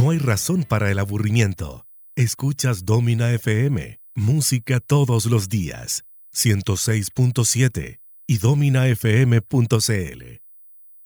no hay razón para el aburrimiento. Escuchas Domina FM, música todos los días, 106.7 y dominafm.cl.